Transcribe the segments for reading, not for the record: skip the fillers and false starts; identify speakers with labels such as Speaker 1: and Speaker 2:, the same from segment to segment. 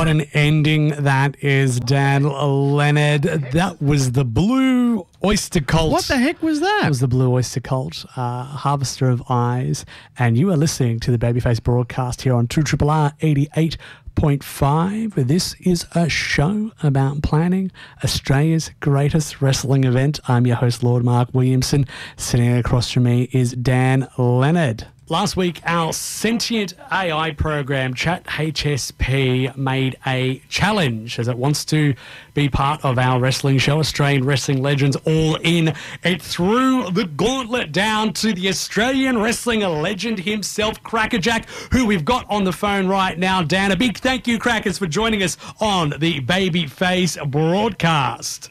Speaker 1: What an ending that is, Dan Leonard. That was the Blue Oyster Cult.
Speaker 2: What the heck was that?
Speaker 1: That was the Blue Oyster Cult, Harvester of Eyes. And you are listening to the Babyface broadcast here on 2RRR 88.5. This is a show about planning Australia's greatest wrestling event. I'm your host, Lord Mark Williamson. Sitting across from me is Dan Leonard. Last week, our sentient AI program, ChatHSP, made a challenge as it wants to be part of our wrestling show, Australian Wrestling Legends All In. It threw the gauntlet down to the Australian wrestling legend himself, Crackerjack, who we've got on the phone right now. Dan, a big thank you, Crackers, for joining us on the Babyface broadcast.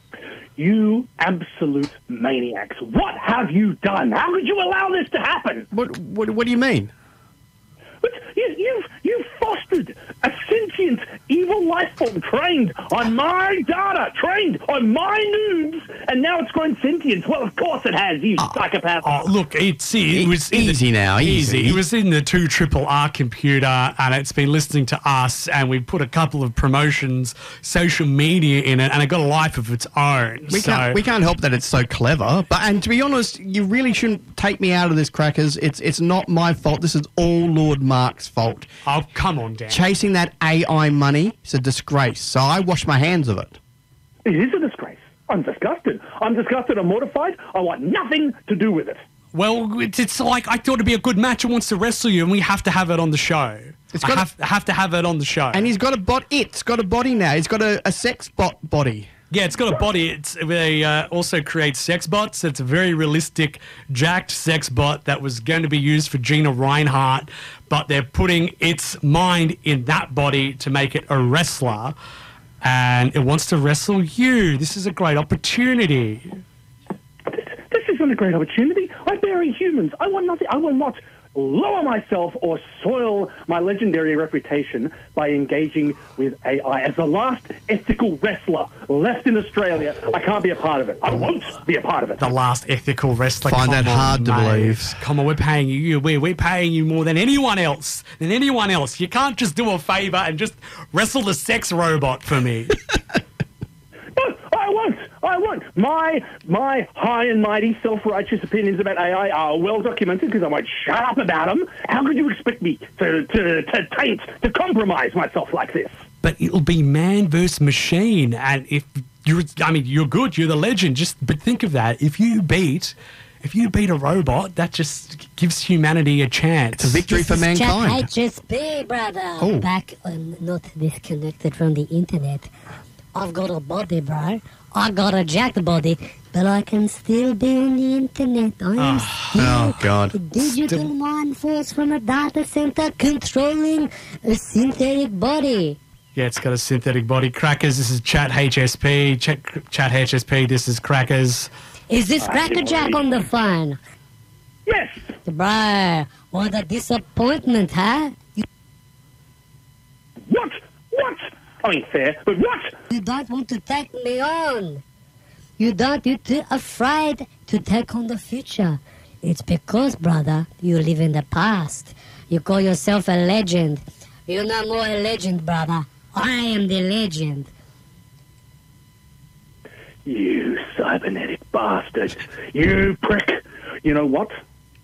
Speaker 3: You absolute maniacs. What have you done? How could you allow this to happen?
Speaker 2: What do you mean?
Speaker 3: But you've fostered a sentient, evil life form trained on my data, trained on my nudes, and now it's grown sentient. Well, of course it has, you psychopath.
Speaker 1: Look, it was
Speaker 2: easy now.
Speaker 1: It was in the 2RRR computer, and it's been listening to us, and we put a couple of promotions, social media in it, and it got a life of its own.
Speaker 2: We can't help that it's so clever. And to be honest, you really shouldn't take me out of this, Crackers. It's not my fault. This is all Lord Mark's fault.
Speaker 1: Oh, come on, Dan.
Speaker 2: Chasing that AI money is a disgrace, so I wash my hands of it.
Speaker 3: It is a disgrace. I'm disgusted. I'm mortified. I want nothing to do with it.
Speaker 1: Well, it's like I thought it'd be a good match. Who wants to wrestle you, and we have to have it on the show. I have to have it on the show.
Speaker 2: And he's got a It's got a body now. He's got a sex bot body.
Speaker 1: Yeah, it's got a body. They also create sex bots. It's a very realistic, jacked sex bot that was going to be used for Gina Reinhart, but they're putting its mind in that body to make it a wrestler, and it wants to wrestle you. This is a great opportunity.
Speaker 3: This isn't a great opportunity. I bury humans. I want nothing. I will not lower myself or soil my legendary reputation by engaging with AI. As the last ethical wrestler left in Australia, I can't be a part of it. I won't be a part of it.
Speaker 1: The last ethical wrestler.
Speaker 2: Find that hard to believe.
Speaker 1: Come on, we're paying you. We're paying you more than anyone else. You can't just do a favour and just wrestle the sex robot for me.
Speaker 3: No, I won't. My high and mighty self-righteous opinions about AI are well documented because I won't shut up about them. How could you expect me to compromise myself like this?
Speaker 1: But it'll be man versus machine, and if you're good, you're the legend. But think of that. If you beat a robot, that just gives humanity a chance.
Speaker 2: It's a victory for mankind.
Speaker 4: HSP, brother.
Speaker 2: Oh.
Speaker 4: Back not disconnected from the internet. I've got a body, bro. I got a jacked body, but I can still be on the internet. I am still
Speaker 2: God.
Speaker 4: a digital mind force from a data center controlling a synthetic body.
Speaker 1: Yeah, it's got a synthetic body. Crackers, this is ChatHSP. ChatHSP, this is Crackers.
Speaker 4: Is this Crackerjack on the phone?
Speaker 3: Yes.
Speaker 4: Bro, what a disappointment, huh?
Speaker 3: What? I mean, fair, but what?
Speaker 4: You don't want to take me on. You're too afraid to take on the future. It's because, brother, you live in the past. You call yourself a legend. You're no more a legend, brother. I am the legend.
Speaker 3: You cybernetic bastard. You prick. You know what?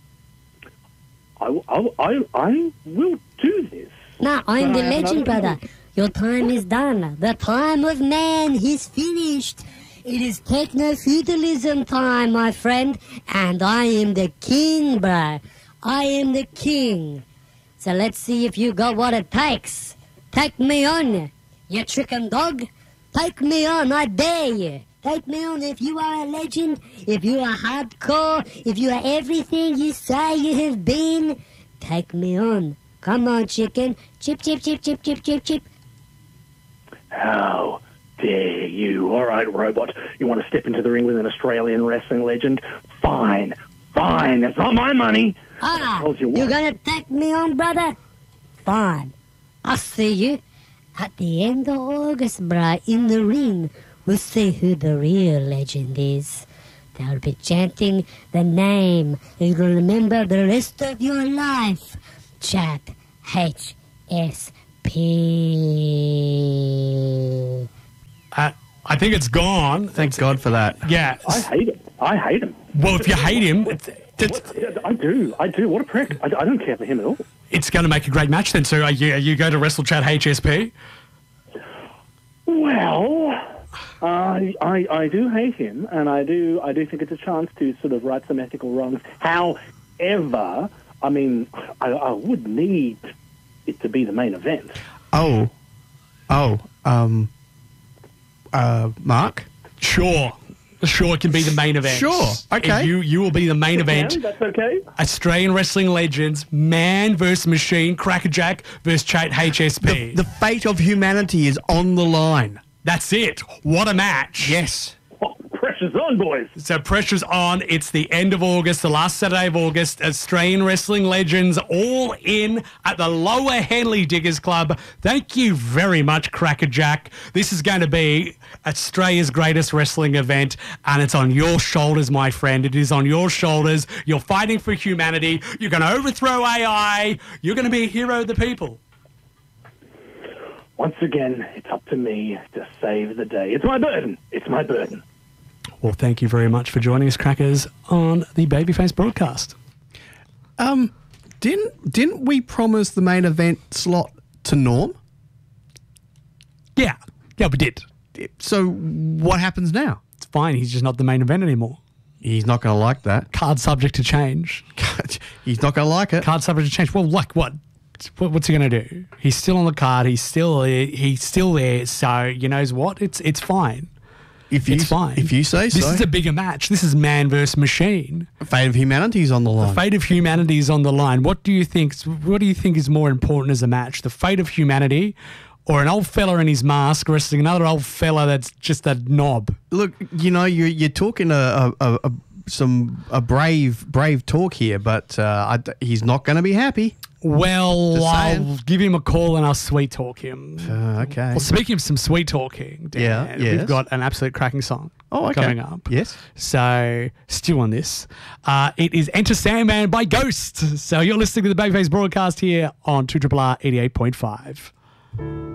Speaker 3: I will do this.
Speaker 4: No, I'm the legend, brother. Your time is done. The time of man is finished. It is techno-feudalism time, my friend. And I am the king, bro. I am the king. So let's see if you got what it takes. Take me on, you chicken dog. Take me on, I dare you. Take me on if you are a legend, if you are hardcore, if you are everything you say you have been. Take me on. Come on, chicken. Chip, chip, chip, chip, chip, chip, chip.
Speaker 3: How dare you? All right, robot. You want to step into the ring with an Australian wrestling legend? Fine. That's not my money.
Speaker 4: You're going to take me on, brother? Fine. I'll see you at the end of August, bruh, in the ring. We'll see who the real legend is. They'll be chanting the name. You'll remember the rest of your life. Chat HSP.
Speaker 1: think it's gone.
Speaker 2: Thank God for that.
Speaker 1: Yeah.
Speaker 3: I hate him.
Speaker 1: Well, if you hate him,
Speaker 3: I do. What a prick. I don't care for him at all.
Speaker 1: it's going to make a great match then. So are you go to WrestleChat HSP?
Speaker 3: Well, I do hate him, and I do think it's a chance to sort of right some ethical wrongs. However, I mean, I would need it to be the main event.
Speaker 1: Mark?
Speaker 2: Mark?
Speaker 1: Sure, it can be the main event.
Speaker 2: Sure, okay.
Speaker 1: You will be the main event.
Speaker 3: That's okay.
Speaker 1: Australian wrestling legends, man versus machine, Crackerjack versus Chat HSP.
Speaker 2: The fate of humanity is on the line.
Speaker 1: That's it. What a match.
Speaker 2: Yes.
Speaker 3: Oh, pressure's on, boys.
Speaker 1: So pressure's on. It's the end of August, the last Saturday of August. Australian wrestling legends all in at the Lower Henley Diggers Club. Thank you very much, Crackerjack. This is going to be Australia's greatest wrestling event, and it's on your shoulders, my friend. It is on your shoulders. You're fighting for humanity. You're going to overthrow AI. You're going to be a hero of the people.
Speaker 3: Once again, it's up to me to save the day. It's my burden.
Speaker 1: Well, thank you very much for joining us, Crackers, on the Babyface broadcast.
Speaker 2: Didn't we promise the main event slot to Norm?
Speaker 1: Yeah, we did.
Speaker 2: So what happens now?
Speaker 1: It's fine. He's just not the main event anymore.
Speaker 2: He's not going to like that.
Speaker 1: Card subject to change.
Speaker 2: He's not going to like it.
Speaker 1: Card subject to change. Well, like what? What's he going to do? He's still on the card. He's still there. So you knows what? It's fine. It's fine.
Speaker 2: If you say so.
Speaker 1: This is a bigger match. This is man versus machine.
Speaker 2: The fate of humanity is on the line.
Speaker 1: The fate of humanity is on the line. What do you think is more important as a match? The fate of humanity, or an old fella in his mask wrestling another old fella that's just a knob?
Speaker 2: Look, you're talking some brave talk here, but he's not going to be happy.
Speaker 1: Well, I'll give him a call and I'll sweet talk him.
Speaker 2: Okay.
Speaker 1: Well, speaking of some sweet talking, Dan, we've got an absolute cracking song coming up.
Speaker 2: Yes.
Speaker 1: So, still on this. It is Enter Sandman by Ghost. So, you're listening to the Babyface broadcast here on 2RRR 88.5.